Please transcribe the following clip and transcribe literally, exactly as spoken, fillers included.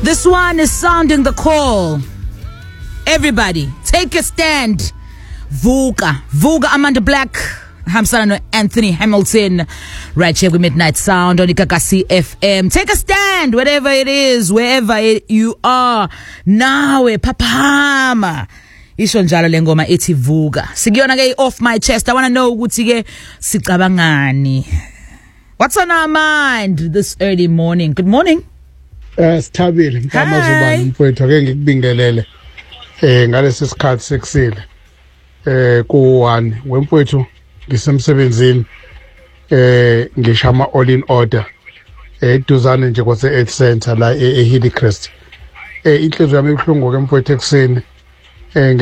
This one is sounding the call. Everybody, take a stand. Vuka, Vuka Amanda Black, Hamsana no Anthony Hamilton, right here with Midnight Sound on Ikakasi F M. Take a stand, whatever it is, wherever it, you are. Nawe, papahama. Isho njalo le ngoma ethi Vuka. Sikuyona ke off my chest. I want to know ukuthi ke sicabangani. What's on our mind this early morning? Good morning. Eh sithabile nkamazubani mfowethu ake ngikubingelele eh ngalesi sikhathi sekusile eh ku one wemfowethu ngisemsebenzini eh ngishama all in order eduzane nje kwase health center la eHillcrest eh inhliziyo yami ibhlungu ke mfowethu ekseni eh